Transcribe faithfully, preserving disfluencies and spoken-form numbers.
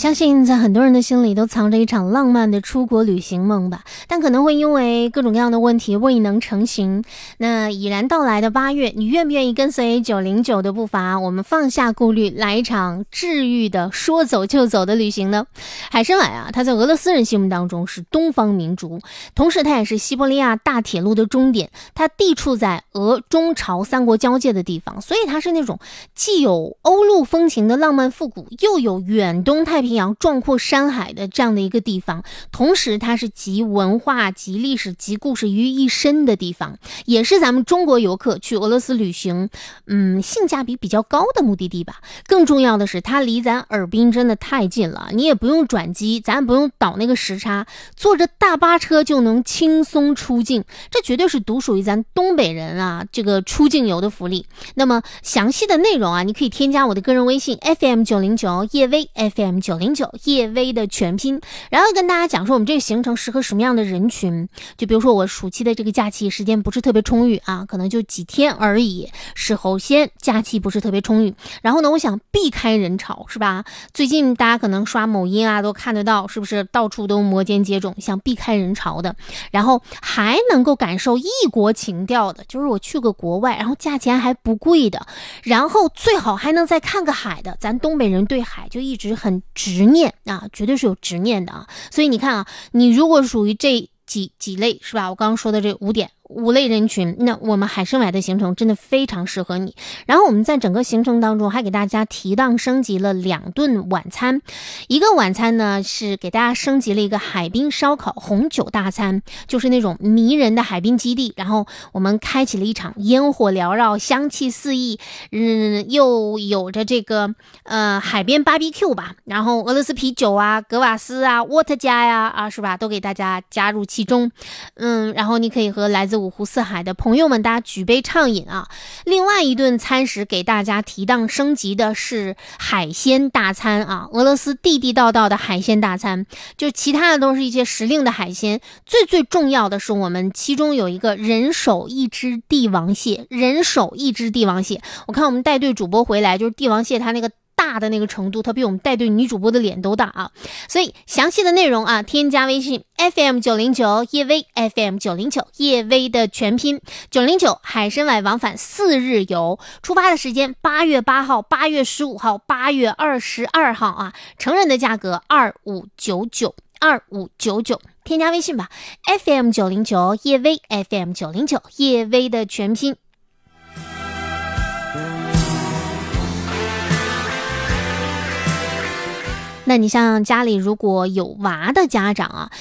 相信在很多人的心里都藏着一场浪漫的出国旅行梦吧，但可能会因为各种各样的问题未能成行。那已然到来的八月，你愿不愿意跟随九零九的步伐，我们放下顾虑，来一场治愈的说走就走的旅行呢？海参崴啊，它在俄罗斯人心目当中是东方明珠，同时它也是西伯利亚大铁路的终点，它地处在俄中朝三国交界的地方，所以它是那种既有欧陆风情的浪漫复古，又有远东太平洋壮阔山海的这样的一个地方，同时它是集文化集历史集故事于一身的地方，也是咱们中国游客去俄罗斯旅行嗯，性价比比较高的目的地吧。更重要的是它离咱尔滨真的太近了，你也不用转机，咱不用倒那个时差，坐着大巴车就能轻松出境，这绝对是独属于咱东北人啊这个出境游的福利。那么详细的内容啊，你可以添加我的个人微信 F M 九零九 叶薇 F M 九零九 叶薇的全拼，然后跟大家讲说我们这个行程适合什么样的人群。就比如说我暑期的这个假期时间不是特别充裕啊，可能就几天而已，是后先假期不是特别充裕，然后呢我想避开人潮，是吧？最近大家可能刷某音啊都看得到，是不是到处都摩肩接踵，想避开人潮的，然后还能够感受异国情调的，就是我去个国外，然后价钱还不贵的，然后最好还能再看个海的。咱东北人对海就一直很执念啊，绝对是有执念的啊。所以你看啊，你如果属于这几几类，是吧？我刚刚说的这五点五类人群，那我们海参崴的行程真的非常适合你。然后我们在整个行程当中还给大家提档升级了两顿晚餐，一个晚餐呢是给大家升级了一个海滨烧烤红酒大餐，就是那种迷人的海滨基地，然后我们开启了一场烟火缭绕，香气四溢，嗯，又有着这个呃海边 B B Q 吧，然后俄罗斯啤酒啊、格瓦斯啊、沃特加呀啊，是吧，都给大家加入其中。嗯，然后你可以和来自五湖四海的朋友们大家举杯畅饮啊。另外一顿餐食给大家提档升级的是海鲜大餐啊，俄罗斯地地道道的海鲜大餐，就其他的都是一些时令的海鲜，最最重要的是我们其中有一个人手一只帝王蟹，人手一只帝王蟹。我看我们带队主播回来，就是帝王蟹它那个大的那个程度，它比我们带队女主播的脸都大啊！所以详细的内容啊，添加微信 F M 九零九 叶薇 F M 九零九 叶薇的全拼九零九海参崴往返四日游，出发的时间八月八号、八月十五号、八月二十二号啊，成人的价格二五九九二五九九，添加微信吧 F M 九零九 叶薇 F M 九零九 叶薇的全拼。那你像家里如果有娃的家长啊，